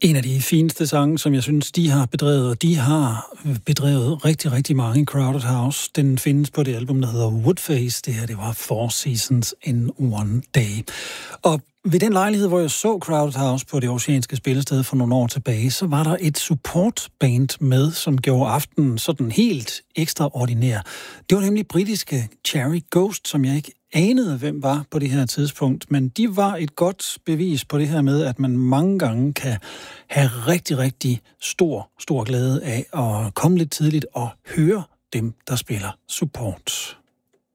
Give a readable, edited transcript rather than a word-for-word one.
En af de fineste sange, som jeg synes, de har bedrevet, og de har bedrevet rigtig, rigtig mange i Crowded House. Den findes på det album, der hedder Woodface. Det her, det var Four Seasons in One Day. Og ved den lejlighed, hvor jeg så Crowded House på det oceanske spillested for nogle år tilbage, så var der et supportband med, som gjorde aftenen sådan helt ekstraordinær. Det var nemlig britiske Cherry Ghost, som jeg ikke anede, hvem var på det her tidspunkt, men de var et godt bevis på det her med, at man mange gange kan have rigtig, rigtig stor glæde af at komme lidt tidligt og høre dem, der spiller support.